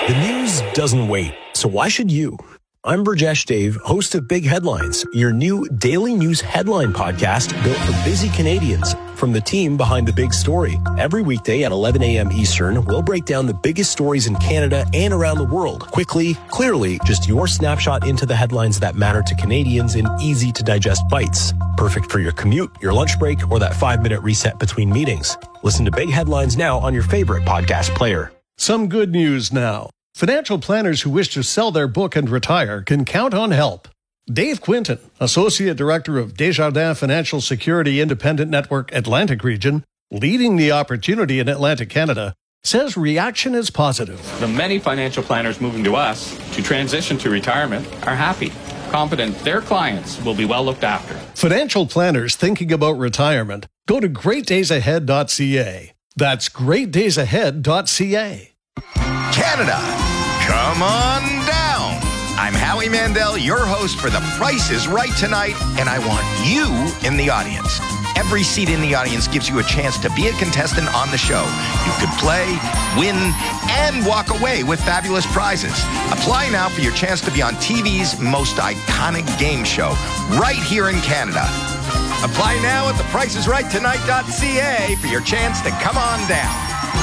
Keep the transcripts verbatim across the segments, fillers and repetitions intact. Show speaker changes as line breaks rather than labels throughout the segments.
The news doesn't wait, so why should you? I'm Burjesh Dave, host of Big Headlines, your new daily news headline podcast built for busy Canadians. From the team behind the big story. Every weekday at eleven a.m. Eastern, we'll break down the biggest stories in Canada and around the world. Quickly, clearly, just your snapshot into the headlines that matter to Canadians in easy-to-digest bites. Perfect for your commute, your lunch break, or that five-minute reset between meetings. Listen to Big Headlines now on your favorite podcast player.
Some good news now. Financial planners who wish to sell their book and retire can count on help. Dave Quinton, Associate Director of Desjardins Financial Security Independent Network Atlantic Region, leading the opportunity in Atlantic Canada, says reaction is positive.
The many financial planners moving to us to transition to retirement are happy, confident their clients will be well looked after.
Financial planners thinking about retirement, go to great days ahead dot c a. That's great days ahead dot c a.
Canada, come on down. I'm Howie Mandel, your host for The Price is Right tonight, and I want you in the audience. Every seat in the audience gives you a chance to be a contestant on the show. You could play, win, and walk away with fabulous prizes. Apply now for your chance to be on T V's most iconic game show, right here in Canada. Apply now at the price is right tonight dot c a for your chance to come on down.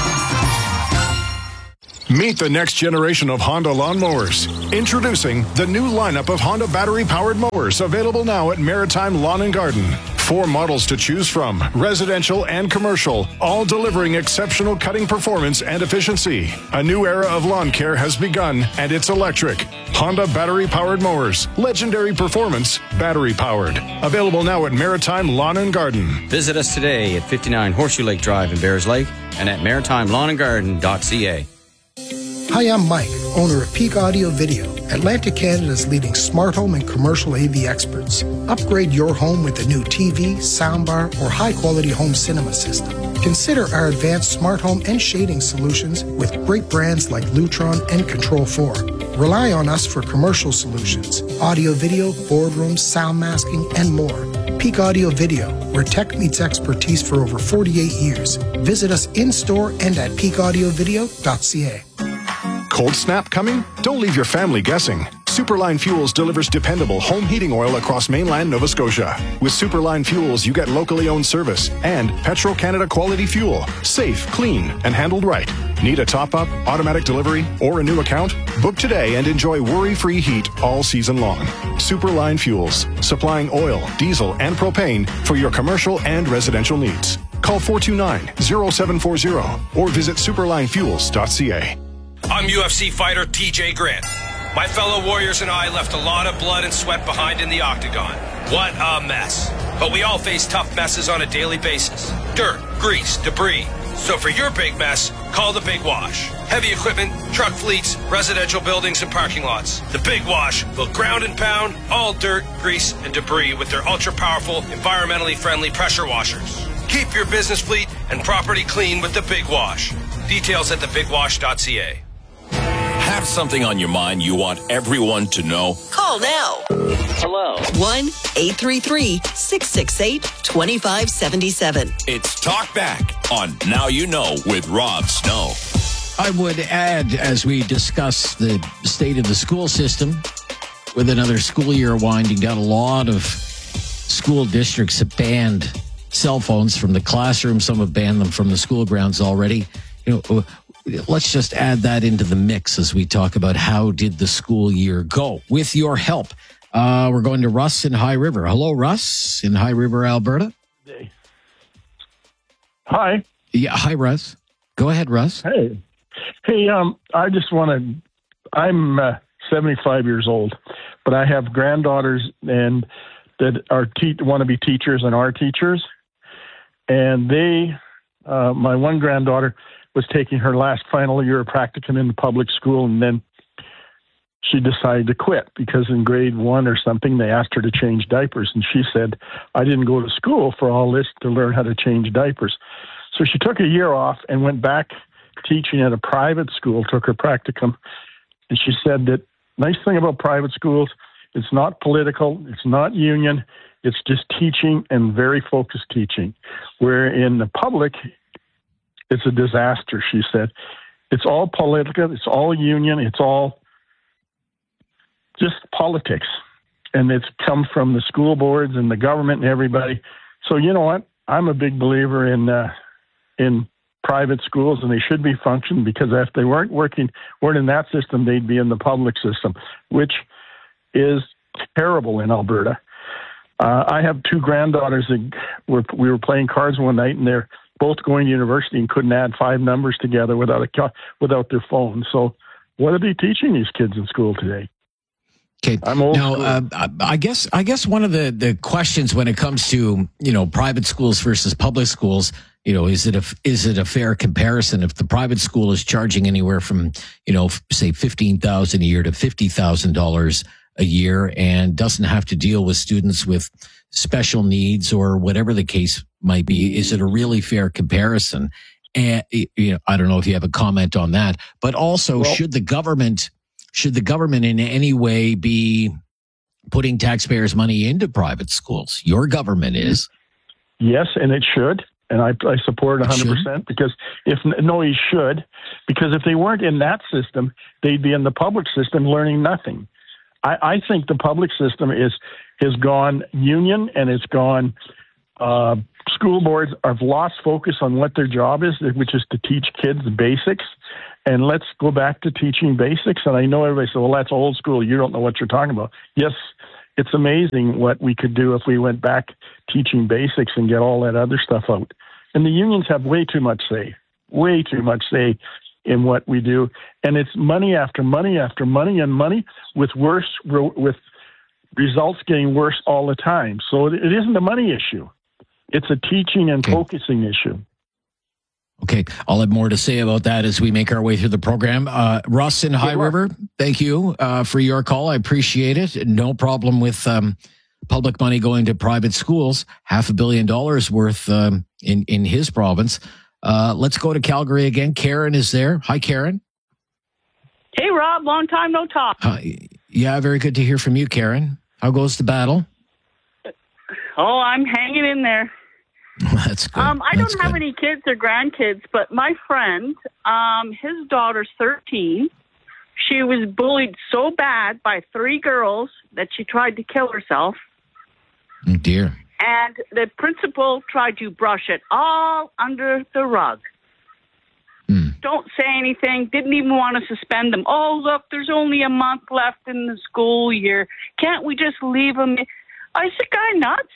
Meet the next generation of Honda lawnmowers. Introducing the new lineup of Honda battery-powered mowers, available now at Maritime Lawn and Garden. Four models to choose from, residential and commercial, all delivering exceptional cutting performance and efficiency. A new era of lawn care has begun, and it's electric. Honda battery-powered mowers. Legendary performance, battery-powered. Available now at Maritime Lawn and Garden.
Visit us today at fifty-nine Horseshoe Lake Drive in Bears Lake and at maritime lawn and garden dot c a.
Hi, I'm Mike, owner of Peak Audio Video, Atlantic Canada's leading smart home and commercial A V experts. Upgrade your home with a new T V, soundbar, or high-quality home cinema system. Consider our advanced smart home and shading solutions with great brands like Lutron and Control four. Rely on us for commercial solutions, audio video, boardrooms, sound masking, and more. Peak Audio Video, where tech meets expertise for over forty-eight years. Visit us in-store and at peak audio video dot c a.
Cold snap coming? Don't leave your family guessing. Superline Fuels delivers dependable home heating oil across mainland Nova Scotia. With Superline Fuels, you get locally owned service and Petro-Canada quality fuel. Safe, clean, and handled right. Need a top-up, automatic delivery, or a new account? Book today and enjoy worry-free heat all season long. Superline Fuels, supplying oil, diesel, and propane for your commercial and residential needs. Call four two nine, zero seven four zero or visit superline fuels dot c a.
I'm U F C fighter T J Grant. My fellow warriors and I left a lot of blood and sweat behind in the octagon. What a mess. But we all face tough messes on a daily basis. Dirt, grease, debris. So for your big mess, call the Big Wash. Heavy equipment, truck fleets, residential buildings, and parking lots. The Big Wash will ground and pound all dirt, grease, and debris with their ultra-powerful, environmentally friendly pressure washers. Keep your business fleet and property clean with the Big Wash. Details at the big wash dot c a.
Have something on your mind you want everyone to know?
Call now.
Hello.
one eight three three, six six eight, two five seven seven.
It's Talk Back on Now You Know with Rob Snow.
I would add, as we discuss the state of the school system, with another school year winding down, a lot of school districts have banned cell phones from the classroom. Some have banned them from the school grounds already. You know, let's just add that into the mix as we talk about how did the school year go. With your help, uh, we're going to Russ in High River. Hello, Russ in High River, Alberta.
Hi.
Yeah, hi, Russ. Go ahead, Russ.
Hey. Hey, um, I just want to, I'm uh, seventy-five years old, but I have granddaughters and that are te- want to be teachers and are teachers. And they, uh, my one granddaughter was taking her last final year of practicum in the public school, and then she decided to quit because in grade one or something, they asked her to change diapers. And she said, I didn't go to school for all this to learn how to change diapers. So she took a year off and went back teaching at a private school, took her practicum. And she said that nice thing about private schools, it's not political, it's not union, it's just teaching and very focused teaching. Where in the public, it's a disaster, she said. It's all political. It's all union. It's all just politics. And it's come from the school boards and the government and everybody. So you know what? I'm a big believer in uh, in private schools, and they should be functioning, because if they weren't working, weren't in that system, they'd be in the public system, which is terrible in Alberta. Uh, I have two granddaughters that were, we were playing cards one night, and they're both going to university and couldn't add five numbers together without a without their phone. So what are they teaching these kids in school today?
Okay.
I'm old
now, uh, I guess I guess one of the, the questions when it comes to, you know, private schools versus public schools, you know, is it a is it a fair comparison if the private school is charging anywhere from, you know, say fifteen thousand a year to fifty thousand dollars a year and doesn't have to deal with students with special needs or whatever the case might be? Is it a really fair comparison? And you know, I don't know if you have a comment on that, but also well, should the government Should the government in any way be putting taxpayers' money into private schools? Your government is.
Yes, and it should. And I, I support it one hundred percent because if, no, he should. Because if they weren't in that system, they'd be in the public system learning nothing. I, I think the public system is has gone union and it's gone, uh, school boards have lost focus on what their job is, which is to teach kids the basics. And let's go back to teaching basics. And I know everybody says, well, that's old school. You don't know what you're talking about. Yes, it's amazing what we could do if we went back teaching basics and get all that other stuff out. And the unions have way too much say, way too much say in what we do. And it's money after money after money and money with worse, with results getting worse all the time. So it isn't a money issue. It's a teaching and
okay.
focusing issue.
Okay, I'll have more to say about that as we make our way through the program. Uh, Russ in High River, thank you uh, for your call. I appreciate it. No problem with um, public money going to private schools. Half a billion dollars worth um, in, in his province. Uh, let's go to Calgary again. Karen is there. Hi, Karen.
Hey, Rob. Long time no talk.
Uh, yeah, very good to hear from you, Karen. How goes the battle?
Oh, I'm hanging in there.
That's good.
Um, I
That's
don't have
good.
any kids or grandkids, but my friend, um, his daughter's thirteen. She was bullied so bad by three girls that she tried to kill herself.
Oh, dear.
And the principal tried to brush it all under the rug.
Hmm.
Don't say anything. Didn't even want to suspend them. Oh, look, there's only a month left in the school year. Can't we just leave them? I said, guy nuts.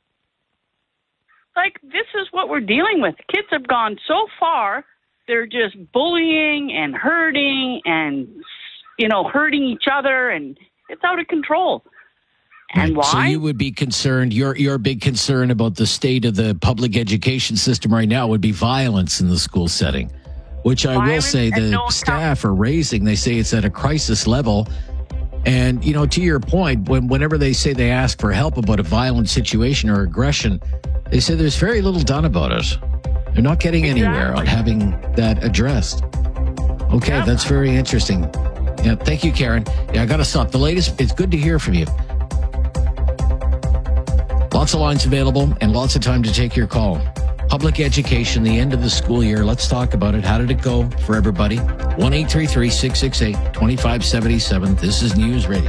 Like, this is what we're dealing with. Kids have gone so far, they're just bullying and hurting and, you know, hurting each other, and it's out of control. And
right.
why?
So you would be concerned, your your big concern about the state of the public education system right now would be violence in the school setting, which I
violence
will say the
no
staff are raising. They say it's at a crisis level. And, you know, to your point, when whenever they say they ask for help about a violent situation or aggression, they say there's very little done about it. They're not getting
exactly.
anywhere on having that addressed. Okay,
yeah.
That's very interesting. Yeah, thank you, Karen. Yeah, I got to stop. The latest, it's good to hear from you. Lots of lines available and lots of time to take your call. Public education, the end of the school year. Let's talk about it. How did it go for everybody? one eight three three, six six eight, two five seven seven. This is News Radio.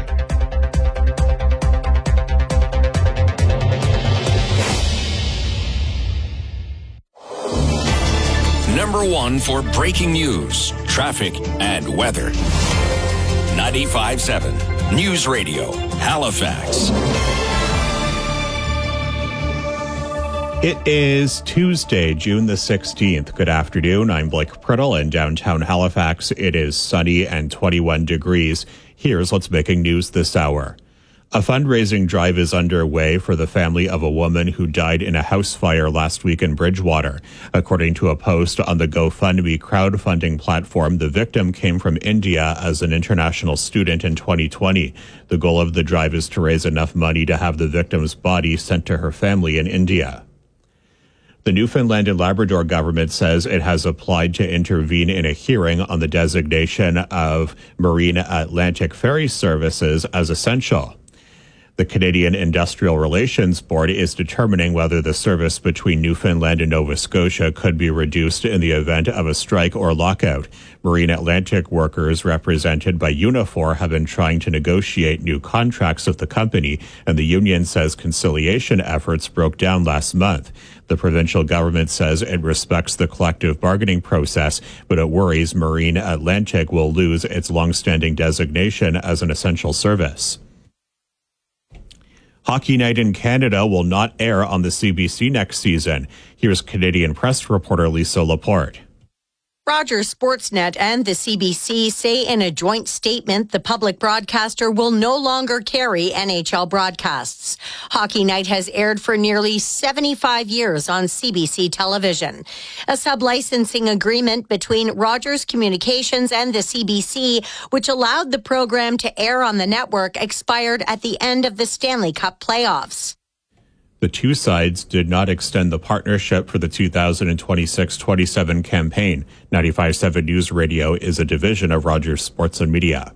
Number one for breaking news, traffic, and weather. ninety-five point seven News Radio, Halifax.
It is Tuesday, June the sixteenth. Good afternoon. I'm Blake Priddle in downtown Halifax. It is sunny and twenty-one degrees. Here's what's making news this hour. A fundraising drive is underway for the family of a woman who died in a house fire last week in Bridgewater. According to a post on the GoFundMe crowdfunding platform, the victim came from India as an international student in twenty twenty. The goal of the drive is to raise enough money to have the victim's body sent to her family in India. The Newfoundland and Labrador government says it has applied to intervene in a hearing on the designation of Marine Atlantic Ferry Services as essential. The Canadian Industrial Relations Board is determining whether the service between Newfoundland and Nova Scotia could be reduced in the event of a strike or lockout. Marine Atlantic workers represented by Unifor have been trying to negotiate new contracts with the company, and the union says conciliation efforts broke down last month. The provincial government says it respects the collective bargaining process, but it worries Marine Atlantic will lose its long-standing designation as an essential service. Hockey Night in Canada will not air on the C B C next season. Here's Canadian press reporter Lisa Laporte.
Rogers Sportsnet and the C B C say in a joint statement the public broadcaster will no longer carry N H L broadcasts. Hockey Night has aired for nearly seventy-five years on C B C television. A sub-licensing agreement between Rogers Communications and the C B C, which allowed the program to air on the network, expired at the end of the Stanley Cup playoffs.
The two sides did not extend the partnership for the two thousand twenty-six twenty-seven campaign. ninety-five point seven News Radio is a division of Rogers Sports and Media.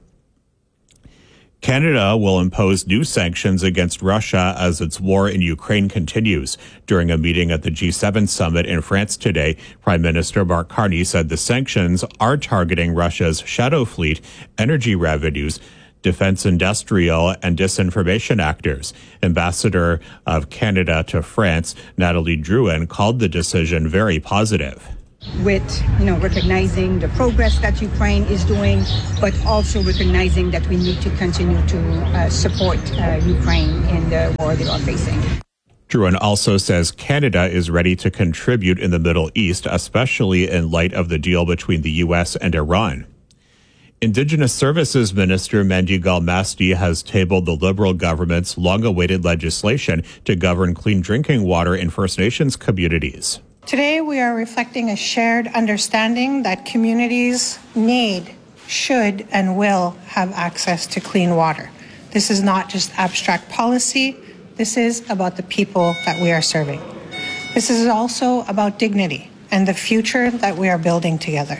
Canada will impose new sanctions against Russia as its war in Ukraine continues. During a meeting at the G seven summit in France today, Prime Minister Mark Carney said the sanctions are targeting Russia's shadow fleet, energy revenues, defense industrial, and disinformation actors. Ambassador of Canada to France, Natalie Drouin, called the decision very positive.
With, you know, recognizing the progress that Ukraine is doing, but also recognizing that we need to continue to uh, support uh, Ukraine in the war they are facing.
Drouin also says Canada is ready to contribute in the Middle East, especially in light of the deal between the U S and Iran. Indigenous Services Minister Mandy Galmasti has tabled the Liberal government's long-awaited legislation to govern clean drinking water in First Nations communities.
Today, we are reflecting a shared understanding that communities need, should, and will have access to clean water. This is not just abstract policy. This is about the people that we are serving. This is also about dignity and the future that we are building together.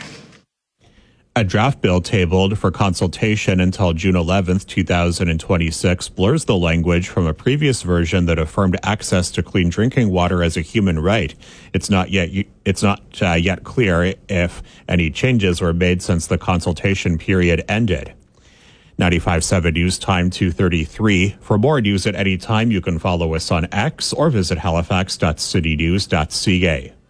A draft bill tabled for consultation until June eleventh, twenty twenty-six blurs the language from a previous version that affirmed access to clean drinking water as a human right. It's not yet it's not uh, yet clear if any changes were made since the consultation period ended. ninety-five point seven News Time two thirty-three. For more news at any time, you can follow us on X or visit halifax dot city news dot c a.